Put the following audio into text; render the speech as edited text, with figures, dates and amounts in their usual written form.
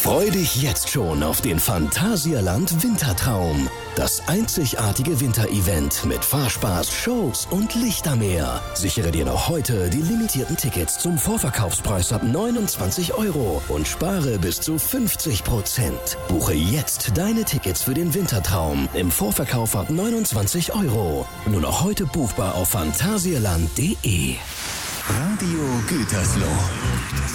Freu dich jetzt schon auf den Phantasialand Wintertraum. Das einzigartige Winterevent mit Fahrspaß, Shows und Lichtermeer. Sichere dir noch heute die limitierten Tickets zum Vorverkaufspreis ab 29 € und spare bis zu 50%. Buche jetzt deine Tickets für den Wintertraum im Vorverkauf ab 29 €. Nur noch heute buchbar auf phantasialand.de. Radio Gütersloh.